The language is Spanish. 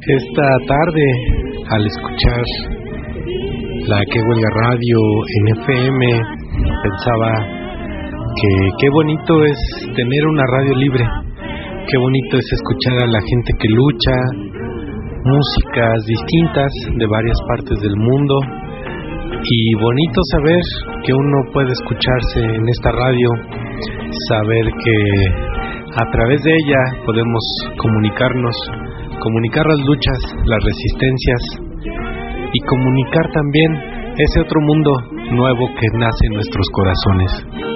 Esta tarde, al escuchar la Que Huelga Radio en FM, pensaba que qué bonito es tener una radio libre, qué bonito es escuchar a la gente que lucha, músicas distintas de varias partes del mundo, y bonito saber que uno puede escucharse en esta radio, saber que a través de ella podemos comunicar las luchas, las resistencias, y comunicar también ese otro mundo nuevo que nace en nuestros corazones.